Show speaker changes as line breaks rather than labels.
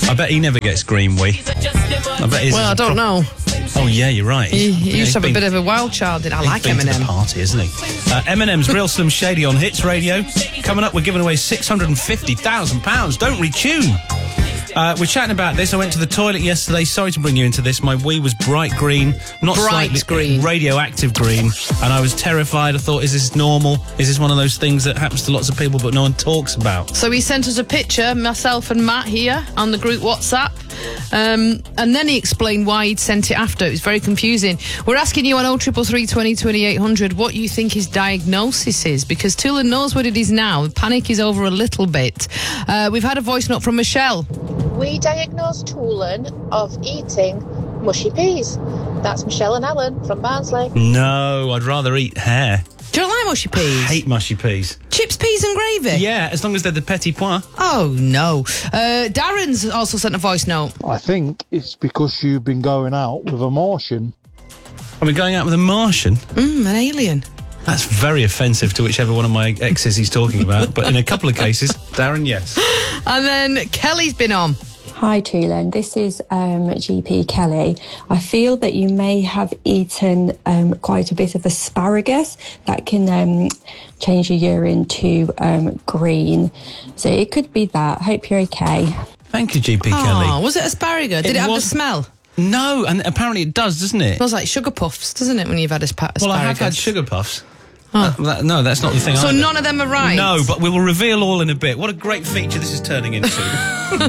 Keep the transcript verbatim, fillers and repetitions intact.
I bet he never gets green wee. I bet he's
Well, I don't know.
Oh, yeah, you're right.
He, he
Yeah,
used to have
been,
a bit of a wild child. I like
been to the
Eminem.
party, isn't he? Uh, Eminem's Real Slim Shady on Hits Radio. Coming up, we're giving away six hundred fifty thousand pounds. Don't retune. Uh, we're chatting about this. I went to the toilet yesterday. Sorry to bring you into this. My wee was bright green, not
Bright
slightly
green.
radioactive green, and I was terrified. I thought, is this normal? Is this one of those things that happens to lots of people but no one talks about?
So he sent us a picture, myself and Matt here, on the group WhatsApp. Um, and then he explained why he'd sent it after. It was very confusing. We're asking you on oh three three three, twenty, twenty-eight hundred what you think his diagnosis is, because Toolan knows what it is now. The panic is over a little bit. Uh, we've had a voice note from Michelle.
We diagnosed Toolan of eating mushy peas. That's Michelle and Alan from Barnsley.
No, I'd rather eat hair.
Do you like mushy peas?
I hate mushy peas.
Chips, peas and gravy?
Yeah, as long as they're the petit pois.
Oh, no. Uh, Darren's also sent a voice note.
I think it's because you've been going out with a Martian.
Are we going out with a Martian?
Mm, an alien.
That's very offensive to whichever one of my exes he's talking about. But in a couple of cases, Darren, yes.
And then Kelly's been on.
Hi Toolan, this is um, G P Kelly. I feel that you may have eaten um, quite a bit of asparagus that can um, change your urine to um, green. So it could be that. Hope you're okay.
Thank you, G P
Oh,
Kelly.
was it asparagus? Did it,
It
have
was-
the smell?
No, and apparently it does, doesn't it?
It smells like sugar puffs, doesn't it, when you've had aspa- asparagus?
Well, I have had sugar puffs. Uh, that, no, that's not the thing
So
either.
none of them are right?
No, but we will reveal all in a bit. What a great feature this is turning into.